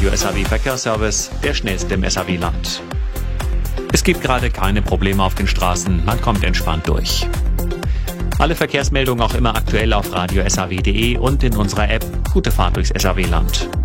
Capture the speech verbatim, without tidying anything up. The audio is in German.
Radio S A W Verkehrsservice, der schnellste im S A W-Land. Es gibt gerade keine Probleme auf den Straßen, man kommt entspannt durch. Alle Verkehrsmeldungen auch immer aktuell auf radio s a w punkt d e und in unserer App. Gute Fahrt durchs S A W-Land.